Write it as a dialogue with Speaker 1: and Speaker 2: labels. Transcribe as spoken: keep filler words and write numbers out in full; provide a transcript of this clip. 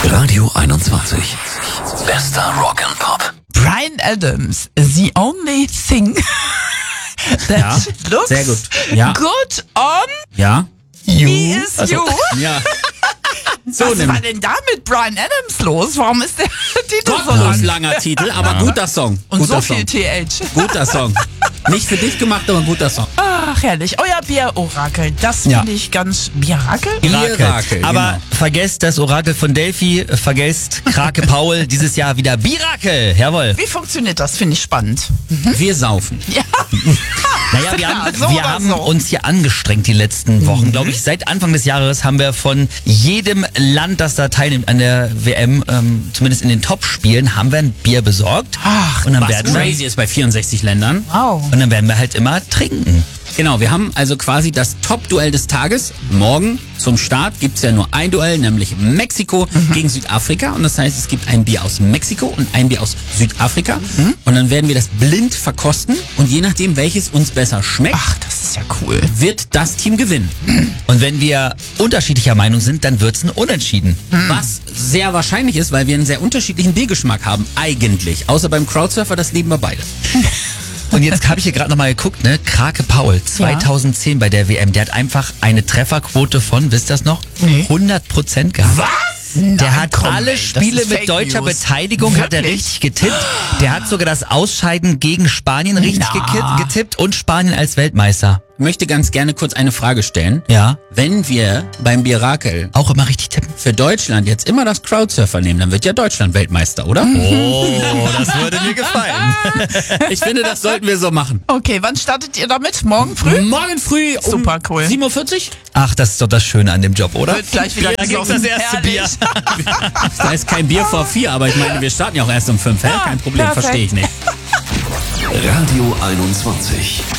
Speaker 1: Radio einundzwanzig. Bester Rock'n'Pop.
Speaker 2: Bryan Adams, the only thing that
Speaker 3: Ja,
Speaker 2: looks
Speaker 3: sehr gut. Ja.
Speaker 2: good on
Speaker 3: Ja.
Speaker 2: you is you.
Speaker 3: Ja. So,
Speaker 2: Was
Speaker 3: nimm.
Speaker 2: war denn da mit Bryan Adams los? Warum ist der Titel so
Speaker 3: Gottlos
Speaker 2: lang?
Speaker 3: langer Titel, aber guter Song.
Speaker 2: Und
Speaker 3: guter
Speaker 2: so
Speaker 3: Song.
Speaker 2: viel T H.
Speaker 3: Guter Song. Nicht für dich gemacht, aber ein guter Song.
Speaker 2: Ach, herrlich. Euer Bier-Orakel. Das
Speaker 4: Ja.
Speaker 2: finde ich ganz... Bierakel?
Speaker 3: Birakel,
Speaker 4: Aber
Speaker 3: genau.
Speaker 4: vergesst das Orakel von Delphi, vergesst Krake Paul, dieses Jahr wieder Birakel. Jawohl.
Speaker 2: Wie funktioniert das? Finde ich spannend.
Speaker 3: Wir saufen.
Speaker 2: Ja.
Speaker 4: Naja, wir haben,
Speaker 2: So
Speaker 4: wir
Speaker 2: oder
Speaker 4: haben
Speaker 2: so.
Speaker 4: uns hier angestrengt die letzten Wochen. Glaube ich, seit Anfang des Jahres haben wir von jedem Land, das da teilnimmt an der W M, ähm, zumindest in den Top-Spielen, haben wir ein Bier besorgt.
Speaker 2: Ach,
Speaker 4: und dann
Speaker 3: Was
Speaker 4: werden wir,
Speaker 3: crazy ist bei vierundsechzig Ländern.
Speaker 2: Wow.
Speaker 4: und dann werden wir halt immer trinken.
Speaker 3: Genau, wir haben also quasi das Top-Duell des Tages. Morgen zum Start gibt's ja nur ein Duell, nämlich Mexiko gegen Südafrika. Und das heißt, es gibt ein Bier aus Mexiko und ein Bier aus Südafrika. Und dann werden wir das blind verkosten. Und je nachdem, welches uns besser schmeckt,
Speaker 2: Ach, das ist ja cool.
Speaker 3: wird das Team gewinnen.
Speaker 4: Und wenn wir unterschiedlicher Meinung sind, dann wird's ein Unentschieden.
Speaker 3: Was sehr wahrscheinlich ist, weil wir einen sehr unterschiedlichen Biergeschmack haben, eigentlich. Außer beim Crowdsurfer, das lieben wir beide.
Speaker 4: Und jetzt habe ich hier gerade nochmal geguckt, ne? Krake Paul, zweitausendzehn bei der W M, der hat einfach eine Trefferquote von, wisst ihr das noch?
Speaker 2: Nee.
Speaker 4: hundert Prozent gehabt.
Speaker 2: Was?
Speaker 4: Der
Speaker 2: Nein,
Speaker 4: hat
Speaker 2: komm,
Speaker 4: alle
Speaker 2: ey, das
Speaker 4: Spiele
Speaker 2: ist
Speaker 4: mit
Speaker 2: Fake
Speaker 4: deutscher
Speaker 2: News.
Speaker 4: Beteiligung hat er
Speaker 2: Wirklich?
Speaker 4: richtig getippt. Der hat sogar das Ausscheiden gegen Spanien richtig
Speaker 2: Na.
Speaker 4: gekippt, getippt und Spanien als Weltmeister.
Speaker 3: Ich möchte ganz gerne kurz eine Frage stellen.
Speaker 4: Ja.
Speaker 3: Wenn wir beim Birakel
Speaker 4: Auch immer richtig tippen.
Speaker 3: für Deutschland jetzt immer das Crowdsurfer nehmen, dann wird ja Deutschland Weltmeister, oder?
Speaker 4: Oh, das würde mir gefallen.
Speaker 3: Ich finde, das sollten wir so machen.
Speaker 2: Okay, wann startet ihr damit? Morgen früh?
Speaker 3: Morgen früh um
Speaker 2: Super cool.
Speaker 3: sieben Uhr vierzig?
Speaker 4: Ach, das ist doch das Schöne an dem Job, oder?
Speaker 2: Wird gleich wieder
Speaker 4: Da gibt's
Speaker 2: gesoffen.
Speaker 4: das erste
Speaker 2: Herrlich.
Speaker 4: Bier.
Speaker 3: Da ist kein Bier vor vier, aber ich meine, wir starten ja auch erst um fünf. Hä? Kein Problem,
Speaker 2: perfekt.
Speaker 3: verstehe ich nicht.
Speaker 1: Radio einundzwanzig.